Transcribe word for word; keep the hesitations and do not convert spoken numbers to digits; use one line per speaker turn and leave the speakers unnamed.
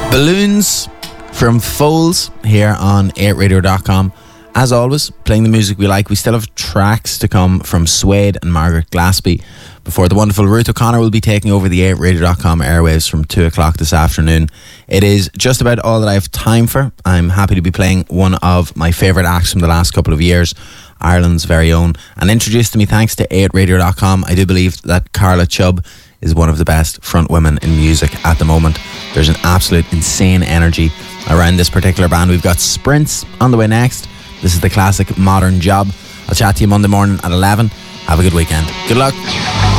Balloons from Foals here on eight radio dot com. As always, playing the music we like. We still have tracks to come from Suede and Margaret Glaspie before the wonderful Ruth O'Connor will be taking over the eight radio dot com airwaves from two o'clock this afternoon. It is just about all that I have time for. I'm happy to be playing one of my favourite acts from the last couple of years, Ireland's very own, and introduced to me thanks to eight radio dot com. I do believe that Carla Chubb is one of the best front women in music at the moment. There's an absolute insane energy around this particular band. We've got Sprints on the way next. This is the classic Modern Job. I'll chat to you Monday morning at eleven. Have a good weekend. Good luck.